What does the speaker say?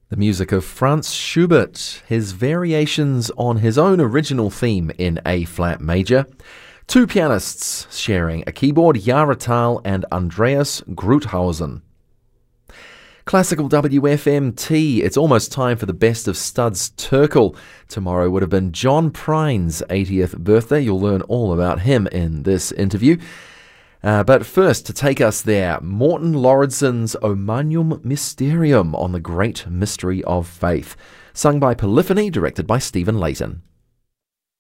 The music of Franz Schubert, his variations on his own original theme in A-flat major. Two pianists sharing a keyboard, Jara Thal and Andreas Gruthausen. Classical WFMT, it's almost time for the best of Studs Terkel. Tomorrow would have been John Prine's 80th birthday. You'll learn all about him in this interview. But first, to take us there, Morten Lauridsen's O Magnum Mysterium on the Great Mystery of Faith, sung by Polyphony, directed by Stephen Layton.